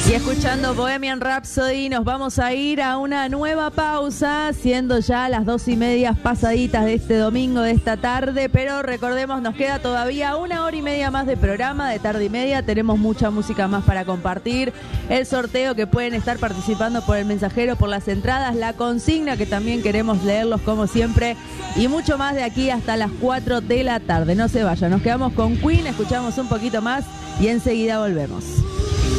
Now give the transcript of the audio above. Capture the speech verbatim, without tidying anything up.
Y escuchando Bohemian Rhapsody nos vamos a ir a una nueva pausa, siendo ya las dos y media pasaditas de este domingo, de esta tarde, pero recordemos, nos queda todavía una hora y media más de programa, de tarde y media, tenemos mucha música más para compartir, el sorteo que pueden estar participando por el mensajero, por las entradas, la consigna que también queremos leerlos como siempre, y mucho más de aquí hasta las cuatro de la tarde. No se vayan, nos quedamos con Queen, escuchamos un poquito más y enseguida volvemos.